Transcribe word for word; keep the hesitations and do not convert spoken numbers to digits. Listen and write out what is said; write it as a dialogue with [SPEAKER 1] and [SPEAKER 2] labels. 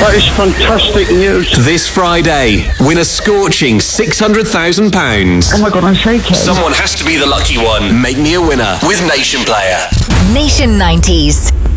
[SPEAKER 1] That is fantastic news.
[SPEAKER 2] This Friday, win a scorching six hundred thousand pounds.
[SPEAKER 1] Oh my God, I'm shaking.
[SPEAKER 2] Someone has to be the lucky one. Make me a winner with Nation Player.
[SPEAKER 3] Nation nineties.